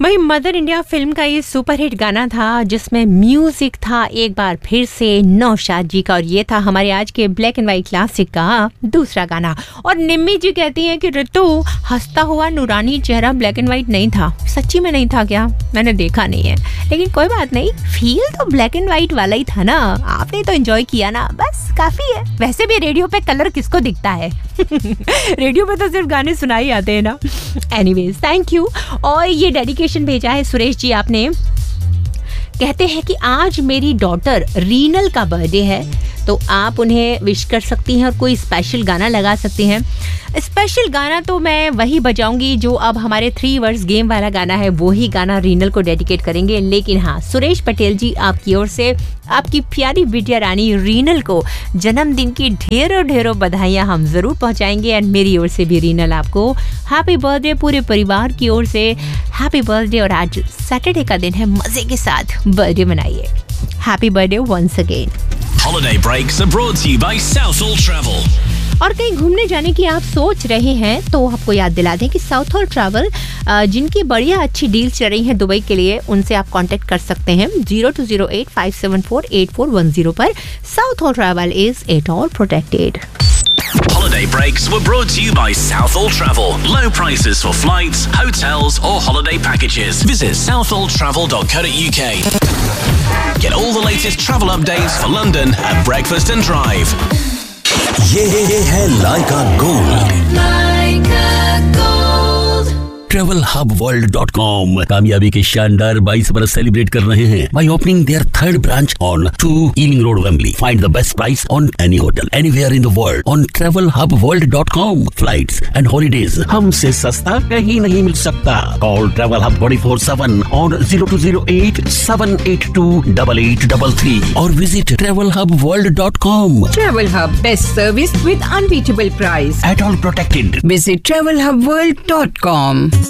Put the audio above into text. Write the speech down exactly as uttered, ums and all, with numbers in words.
वही mother India film का ये सुपरहिट गाना था जिसमें म्यूजिक था एक बार फिर से नौशाद जी का, और ये था हमारे आज के ब्लैक एंड व्हाइट क्लासिक का दूसरा गाना। और निम्मी जी कहती हैं कि ऋतु, हंसता हुआ नूरानी चेहरा ब्लैक एंड व्हाइट नहीं था। सच्ची में नहीं था क्या? मैंने देखा नहीं है, लेकिन कोई बात नहीं, फील तो ब्लैक एंड व्हाइट वाला ही था ना। आपने तो एंजॉय किया ना, बस काफी है। वैसे भी रेडियो पे कलर किसको दिखता है? रेडियो पे तो सिर्फ गाने सुनाई आते हैं ना। Anyways, thank you. और ये डेडिकेशन भेजा है सुरेश जी आपने, कहते हैं कि आज मेरी डॉटर रीनल का बर्थडे है, तो आप उन्हें विश कर सकती हैं और कोई स्पेशल गाना लगा सकती हैं। स्पेशल गाना तो मैं वही बजाऊंगी जो अब हमारे थ्री वर्ड्स गेम वाला गाना है, वो ही गाना रीनल को डेडिकेट करेंगे। लेकिन हाँ, सुरेश पटेल जी, आपकी ओर से आपकी प्यारी बिटिया रानी रीनल को जन्मदिन की ढेरों ढेरों बधाइयाँ हम जरूर पहुँचाएंगे। एंड मेरी ओर से भी रीनल आपको हैप्पी बर्थडे, पूरे परिवार की ओर से हैप्पी बर्थडे। और आज सैटरडे का दिन है, मजे के साथ birthday मनाइए। Happy birthday once again. Holiday breaks are brought to you by Southall Travel. और कहीं घूमने जाने की आप सोच रहे हैं तो आपको याद दिला दें कि साउथॉल ट्रैवल जिनकी बढ़िया अच्छी डील्स चल रही हैं दुबई के लिए, उनसे आप कांटेक्ट कर सकते हैं zero to zero eight five seven four eight four one zero पर। Southall travel is it all protected. Holiday breaks were brought to you by Southall Travel. Low prices for flights, hotels or holiday packages. Visit southall travel dot co dot uk. Get all the latest travel updates for London at Breakfast and Drive. ये है लाइका gold. लाइका gold. Travel hub world dot com कामयाबी के शानदार बाईस बरस celebrate कर रहे हैं by opening their third branch on two Ealing Road, Wembley. Find the best price on any hotel anywhere in the world on travel hub world dot com. Flights and holidays हमसे सस्ता कहीं नहीं मिल सकता। Call Travel Hub twenty-four seven on zero two zero eight seven eight two eight eight three three or visit travel hub world dot com. Travel Hub, best service with unbeatable price. At all protected. Visit travel hub world dot com.